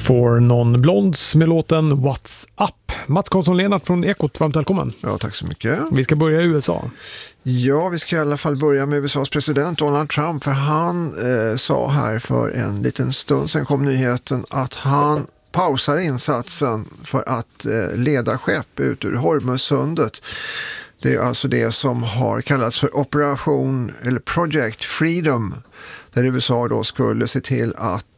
For Non-Blondes med låten What's Up. Mats Karlsson-Lennart från Ekot, varmt välkommen. Ja, tack så mycket. Vi ska börja i USA. Ja, vi ska i alla fall börja med USAs president Donald Trump. För han sa här för en liten stund sedan kom nyheten att han pausar insatsen för att leda skepp ut ur Hormuzsundet. Det är alltså det som har kallats för Operation eller Project Freedom, där USA då skulle se till att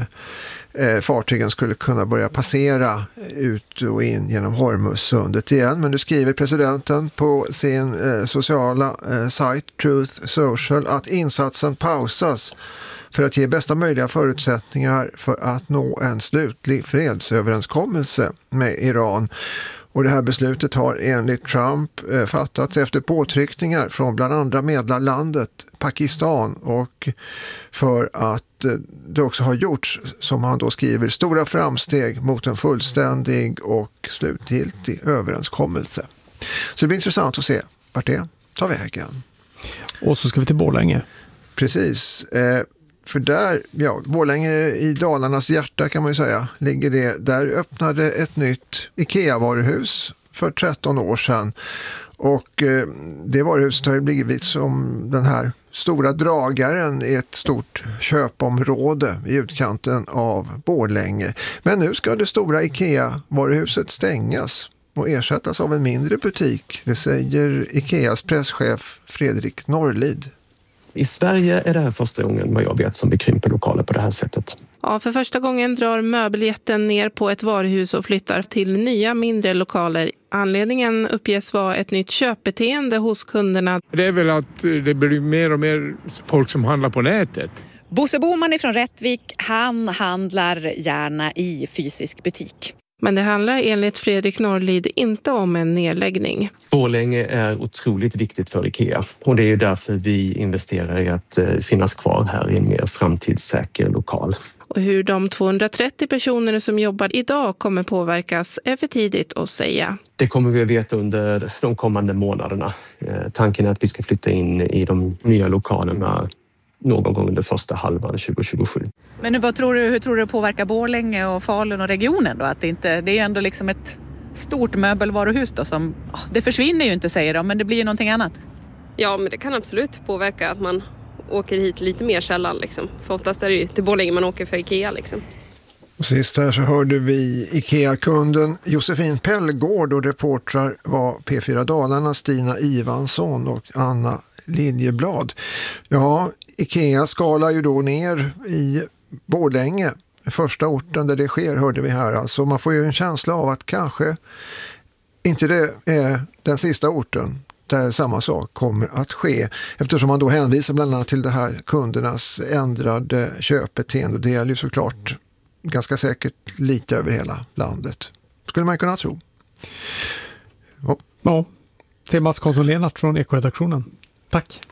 fartygen skulle kunna börja passera ut och in genom Hormuzsundet igen. Men nu skriver presidenten på sin sociala sajt Truth Social att insatsen pausas för att ge bästa möjliga förutsättningar för att nå en slutlig fredsöverenskommelse med Iran. Och det här beslutet har enligt Trump fattats efter påtryckningar från bland andra medlarlandet Pakistan, och för att det också har gjorts, som han då skriver, stora framsteg mot en fullständig och slutgiltig överenskommelse. Så det blir intressant att se vart det tar vägen. Och så ska vi till Borlänge. Precis. För där, Borlänge i Dalarnas hjärta kan man ju säga, ligger det. Där öppnade ett nytt IKEA-varuhus för 13 år sedan. Och det varuhuset har ju blivit som den här stora dragaren i ett stort köpområde i utkanten av Borlänge. Men nu ska det stora IKEA-varuhuset stängas och ersättas av en mindre butik. Det säger IKEAs presschef Fredrik Norlid. I Sverige är det här första gången vad jag vet som vi krymper lokaler på det här sättet. Ja, för första gången drar möbeljätten ner på ett varuhus och flyttar till nya mindre lokaler. Anledningen uppges vara ett nytt köpbeteende hos kunderna. Det är väl att det blir mer och mer folk som handlar på nätet. Bosse Boman från Rättvik, han handlar gärna i fysisk butik. Men det handlar enligt Fredrik Norlid inte om en nedläggning. Borlänge är otroligt viktigt för IKEA och det är därför vi investerar i att finnas kvar här i en mer framtidssäker lokal. Och hur de 230 personer som jobbar idag kommer påverkas är för tidigt att säga. Det kommer vi att veta under de kommande månaderna. Tanken är att vi ska flytta in i de nya lokalerna någon gång under första halvan 2027. Men hur tror du det påverkar Borlänge och Falun och regionen då? Att det är ju ändå liksom ett stort möbelvaruhus då som, det försvinner ju inte säger de, men det blir ju någonting annat. Ja, men det kan absolut påverka att man åker hit lite mer sällan liksom. För oftast är det ju till Borlänge man åker för IKEA liksom. Och sist här så hörde vi IKEA-kunden Josefin Pellgård, och reportrar var P4 Dalarna Stina Ivansson och Anna Liljeblad. Ja, IKEA skalar ju då ner i Borlänge, första orten där det sker, hörde vi här. Alltså man får ju en känsla av att kanske inte det är den sista orten där samma sak kommer att ske, eftersom man då hänvisar bland annat till det här kundernas ändrade köpbeteende. Det gäller ju såklart ganska säkert lite över hela landet, skulle man kunna tro. Ja, till Mats Karlsson-Lennart från Ekoredaktionen. Tack.